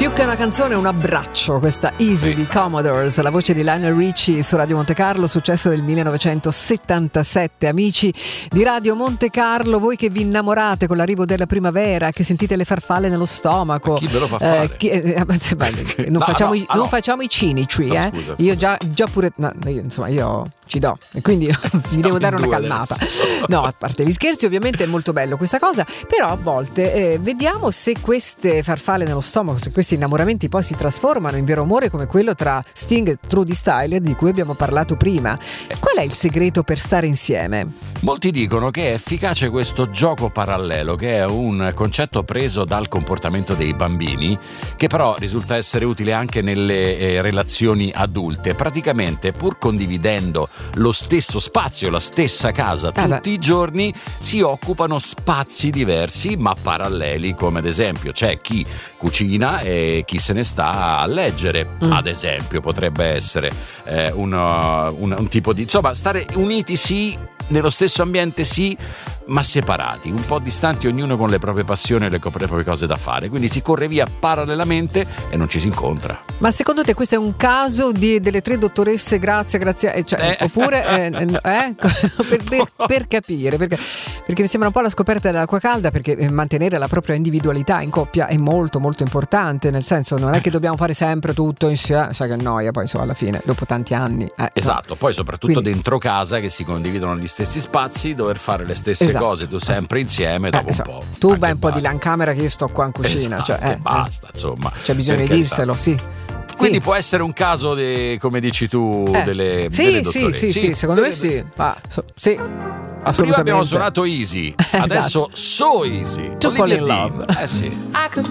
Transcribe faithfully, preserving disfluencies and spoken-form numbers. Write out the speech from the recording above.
Più che una canzone, un abbraccio, questa Easy di Commodores, la voce di Lionel Richie su Radio Monte Carlo, successo del millenovecentosettantasette. Amici di Radio Monte Carlo, voi che vi innamorate con l'arrivo della primavera, che sentite le farfalle nello stomaco, ma chi ve lo fa fare? Eh, chi, eh, beh, non, no, facciamo, no, i, ah, non no. facciamo i cinici, no, eh? scusa, scusa. Io già, già pure, no, io, insomma, io ci do e quindi mi devo dare una calmata. No, a parte gli scherzi, ovviamente è molto bello questa cosa, però a volte eh, vediamo se queste farfalle nello stomaco, se questi innamoramenti poi si trasformano in vero amore, come quello tra Sting e Trudy Styler di cui abbiamo parlato prima. Qual è il segreto per stare insieme? Molti dicono che è efficace questo gioco parallelo, che è un concetto preso dal comportamento dei bambini, che però risulta essere utile anche nelle eh, relazioni adulte. Praticamente, pur condividendo lo stesso spazio, la stessa casa eh tutti beh. i giorni, si occupano spazi diversi ma paralleli, come ad esempio c'è chi cucina e chi se ne sta a leggere, mm. ad esempio potrebbe essere eh, un, un, un tipo di, insomma, stare uniti sì, nello stesso ambiente sì, ma separati, un po' distanti, ognuno con le proprie passioni e le proprie cose da fare, quindi si corre via parallelamente e non ci si incontra. Ma secondo te questo è un caso di, delle tre dottoresse Grazia, Grazia, cioè, eh. oppure eh, eh, per, per, per capire, perché, perché mi sembra un po' la scoperta dell'acqua calda, perché mantenere la propria individualità in coppia è molto molto importante, nel senso non è che dobbiamo fare sempre tutto insieme, sai che noia poi so, alla fine dopo tanti anni eh, esatto, no? Poi soprattutto quindi, dentro casa che si condividono gli stessi spazi, dover fare le stesse esatto. cose tu sempre insieme dopo eh, esatto. un po'. Tu vai un po' di là in camera che io sto qua in cucina, esatto, cioè, eh, basta insomma, c'è bisogno di dirselo, sì. Quindi sì. può essere un caso, de, come dici tu, eh. delle, sì, delle sì, sì, sì, secondo me sì. Ah, so, sì. Prima abbiamo suonato Easy, esatto. adesso So Easy. To Fall in Love. Eh sì.